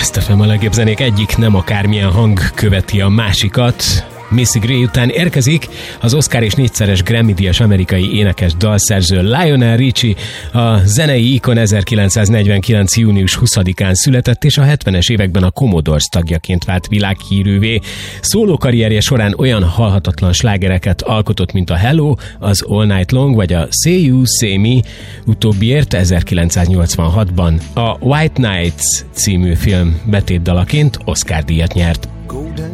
Last FM, a legjobb zenék egyik nem akármilyen hang követi a másikat. Macy Gray után érkezik az Oscar és 4-szeres Grammy-díjas amerikai énekes dalszerző Lionel Richie. A zenei ikon 1949. június 20-án született, és a 70-es években a Commodores tagjaként vált világhírűvé. Szólókarrierje során olyan halhatatlan slágereket alkotott, mint a Hello, az All Night Long vagy a Say You, Say Me, utóbbiért 1986-ban a White Nights című film betétdalaként Oscar-díjat nyert.